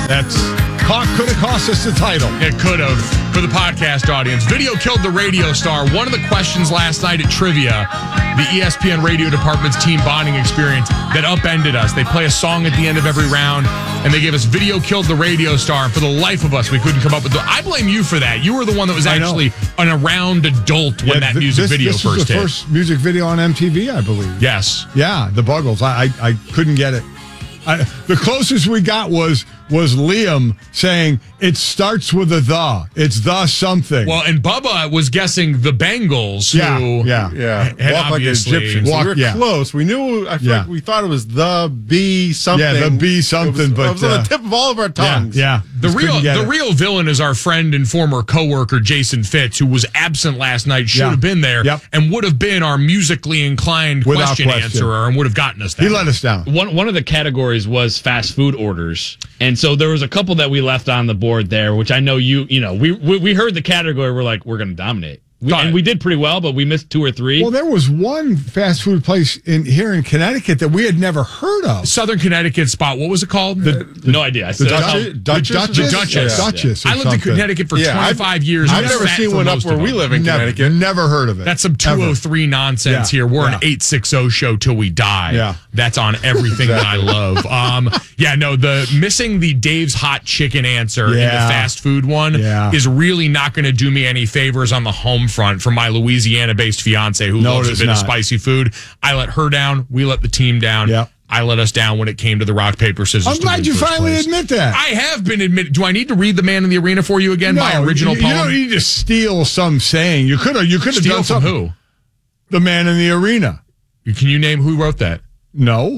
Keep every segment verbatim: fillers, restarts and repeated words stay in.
That's could have cost us the title. It could have. For the podcast audience, video killed the radio star. One of the questions last night at trivia, the E S P N radio department's team bonding experience that upended us. They play a song at the end of every round, and they gave us video killed the radio star. For the life of us, we couldn't come up with the. I blame you for that. You were the one that was actually an around adult when yeah, that music this, video this first was the hit. First music video on M T V, I believe. Yes. Yeah, the Buggles. I I, I couldn't get it. I, the closest we got was was Liam saying it starts with a the. It's the something. Well, and Bubba was guessing the Bengals. Yeah, who yeah, yeah. Walk like Egyptians. Walk, we were yeah. close. We knew. I feel yeah. like we thought it was the B something. Yeah, the B something. It was, but it was on the tip of all of our tongues. Yeah, yeah. The real the it. real villain is our friend and former coworker Jason Fitz, who was absent last night. Should yeah. have been there yep. and would have been our musically inclined Without question, question answerer and would have gotten us that. He let us down. One one of the categories was fast food orders, and so there was a couple that we left on the board there, which I know you you know we we, we heard the category. We're like, we're going to dominate. We, and we did pretty well, but we missed two or three. Well, there was one fast food place in here in Connecticut that we had never heard of. Southern Connecticut spot. What was it called? The, the, no idea. I the Duchess, Duchess, Duchess. The Duchess. Yeah. Duchess. I lived something. in Connecticut for yeah, twenty-five I've, years. I've never seen one up where we live in never, Connecticut. Never heard of it. That's some two oh three Ever. Nonsense yeah. here. We're yeah. an eight sixty show till we die. Yeah. That's on everything that I love. Um, yeah, no, the missing the Dave's Hot Chicken answer yeah. in the fast food one yeah. is really not going to do me any favors on the home front for my Louisiana-based fiance who no, loves a bit not. of spicy food. I let her down. We let the team down. Yeah. I let us down when it came to the rock, paper, scissors. I'm glad you finally place. admit that. I have been admitted. Do I need to read the Man in the Arena for you again? No, my original you, poem? You don't need to steal some saying. You could have you could have Steal done from something. who? The Man in the Arena. Can you name who wrote that? No.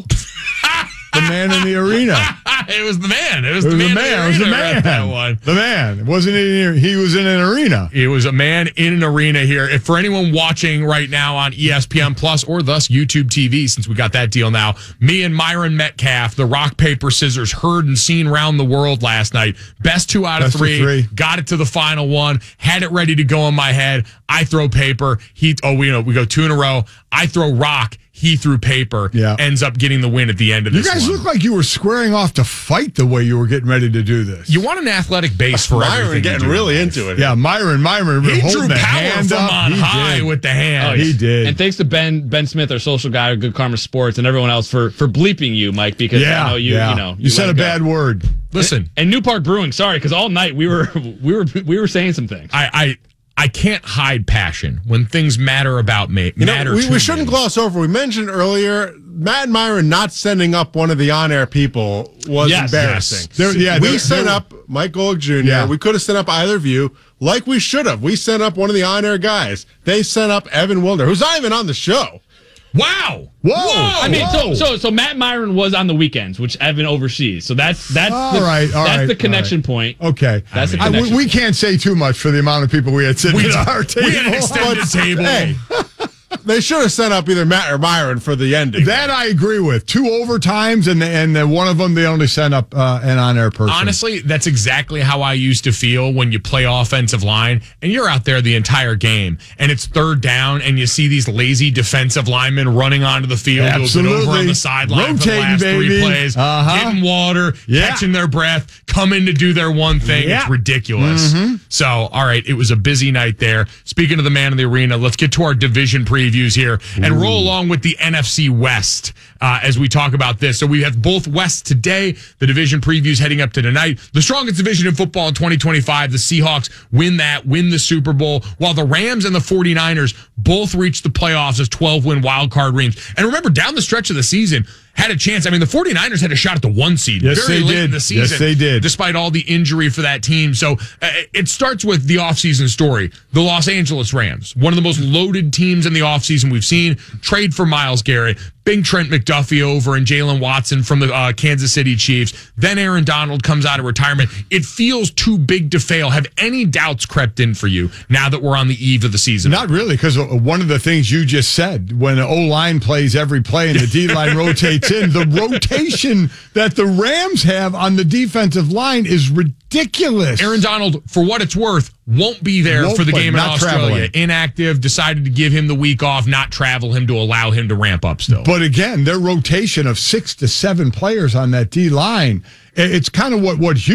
The Man in the Arena. It was the man. It was, It was the man. the man. The It was the man. That one. The man. It wasn't in, he was in an arena. It was a man in an arena here. If for anyone watching right now on E S P N Plus or thus YouTube T V, since we got that deal now, me and Myron Metcalf, the rock, paper, scissors, heard and seen round the world last night. Best two out of Best three, of three. Got it to the final one. Had it ready to go in my head. I throw paper. He oh we you know we go two in a row. I throw rock. He threw paper. Yeah. Ends up getting the win at the end of You this guys one. look like you were squaring off to fight the way you were getting ready to do this. You want an athletic base for Myron everything. getting really into it. Yeah, Myron, Myron, He holding drew the power hand from up. on He high did. with the hand. Oh, He did. And thanks to Ben Ben Smith, our social guy at Good Karma Sports, and everyone else for for bleeping you, Mike, because Yeah, I know you yeah. you know you, said let a it go. bad word. Listen, And New Park Brewing, sorry, because all night we were we were we were saying some things. I, I I can't hide passion when things matter about me. You know, matter we, to we shouldn't me. gloss over. We mentioned earlier, Matt and Myron not sending up one of the on-air people was Yes, embarrassing. yes. There- yeah, we there- sent there- up Mike Golick Junior Yeah. We could have sent up either of you, like we should have. We sent up one of the on-air guys. They sent up Evan Wilder, who's not even on the show. Wow! Whoa! I mean, so Whoa. so so Matt Myron was on the weekends, which Evan oversees. So that's that's All the, right, all that's right, the connection all right. point. Okay. That's the I- we, connection we point. can't say too much for the amount of people we had sitting We, at our table. we had an extended table. Hey, they should have sent up either Matt or Myron for the ending. That I agree with. Two overtimes, and and then one of them they only sent up uh, an on-air person. Honestly, that's exactly how I used to feel when you play offensive line and you're out there the entire game and it's third down and you see these lazy defensive linemen running onto the field who've been over on Absolutely. the sideline for the Rotating, last three baby. plays, Uh-huh. getting water, Yeah. catching their breath, coming to do their one thing. Yeah. It's ridiculous. Mm-hmm. So, all right, it was a busy night there. Speaking of the Man in the Arena, let's get to our division previews here and roll along with the N F C West uh, as we talk about this. So we have both Wests today, the division previews heading up to tonight. The strongest division in football in twenty twenty-five, the Seahawks win that, win the Super Bowl, while the Rams and the forty-niners both reach the playoffs as twelve-win wildcard teams. And remember, down the stretch of the season, had a chance. I mean, the forty-niners had a shot at the one seed Yes, very they late did. in the season. Yes, they did. Despite all the injury for that team. So uh, it starts with the offseason story. The Los Angeles Rams, one of the most loaded teams in the offseason we've seen. Trade for Myles Garrett. Big Trent McDuffie over and Jalen Watson from the uh, Kansas City Chiefs. Then Aaron Donald comes out of retirement. It feels too big to fail. Have any doubts crept in for you now that we're on the eve of the season? Not really, because one of the things you just said, when the O-line plays every play and the D-line rotates in, the rotation that the Rams have on the defensive line is ridiculous. Aaron Donald, for what it's worth, won't be there Won't for the play, game in not Australia. traveling. Inactive, decided to give him the week off, not travel him to allow him to ramp up still. But again, their rotation of six to seven players on that D-line, it's kind of what, what